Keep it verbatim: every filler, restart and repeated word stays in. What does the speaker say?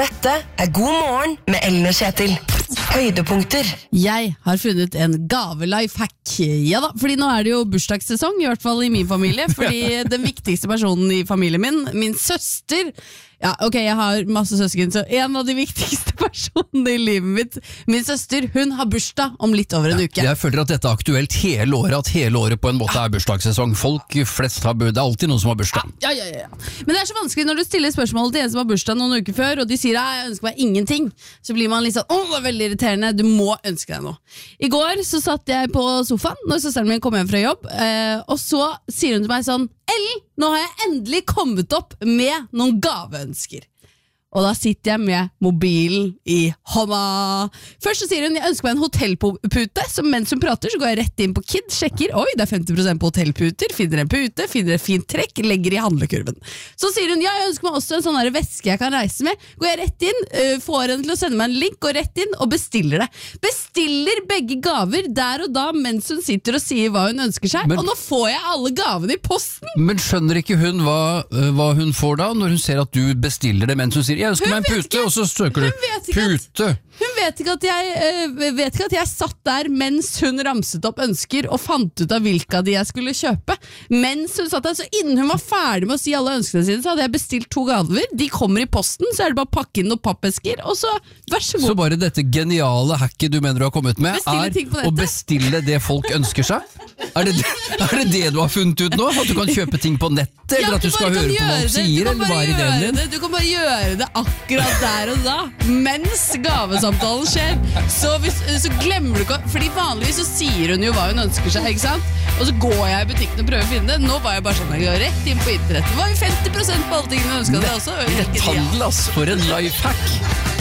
Dette er God morgen med Ellen og Kjetil. Høydepunkter. Jeg har funnet en gave-lifehack. Ja da, fordi nå er det jo bursdagssesong, i hvert fall i min familie. Fordi den viktigste personen i familien min, min søster. Ja, ok, jeg har masse søsken, så en av de viktigste personene i livet mitt, min søster, hun har bursdag om litt over en ja, uke. Jeg føler at dette er aktuelt hele året, at hele året på en måte er bursdagssesong. Folk flest har bursdag, det er alltid noen som har bursdag. Ja, ja, ja, ja. Men det er så vanskelig når du stiller spørsmål til en som har bursdag noen uker før, og de sier jeg ønsker meg ingenting, så blir man litt sånn, åh, det er veldig irriterende, du må ønske deg noe. I går så satt jeg på sofaen, når søsteren min kom hjem fra jobb, eh, og så sier hun til meg sånn, Ellen, nå har jeg endelig kommet opp med noen gaveønsker. Og da sitter jeg med mobilen i hånda. Først så sier hun, jeg ønsker meg en hotellpute, så mens hun prater så går jeg rett inn på Kid, sjekker, oi, det er femti prosent på hotellputer, finner en pute, finner et fint trekk, legger i handlekurven. Så sier hun, ja, jeg ønsker meg også en sånn her veske jeg kan reise med. Går jeg rett inn, får henne til å sende meg en link, går rett inn og bestiller det. Bestiller begge gaver der og da mens hun sitter og sier hva hun ønsker seg, men, og nå får jeg alle gavene i posten. Men skjønner ikke hun hva, hva hun får da, når hun ser at du bestiller det mens hun sier, jeg ønsker meg en pute, ikke, og så søker du pute. At, hun vet ikke, at jeg, uh, vet ikke at jeg satt der mens hun ramset opp ønsker og fant ut av hvilke av de jeg skulle kjøpe. Mens hun satt der, så innen hun var ferdig med å si alle ønskene sine, så hadde jeg bestilt to gaver. De kommer i posten, så er det bare å pakke inn noen pappesker, og så, vær så god. Så bare dette geniale hacket du mener du har kommet med, er å bestille det folk ønsker seg? Er det, er det det du har funnet ut nå? At du kan kjøpe ting på nettet, ja, eller at du skal høre på hva folk sier, eller hva er ideen din? Det. Du kan bare gjøre det akkurat der og da, mens gavesamtalen skjer. Så, hvis, så glemmer du ikke, fordi vanligvis så sier hun jo hva hun ønsker seg, ikke sant? Og så går jeg i butikken og prøver å finne det. Nå var jeg bare sånn, jeg går rett inn på internett. Det var jo femti prosent på alle tingene hun ønsket seg også. Netthandel, ass, for en lifehack.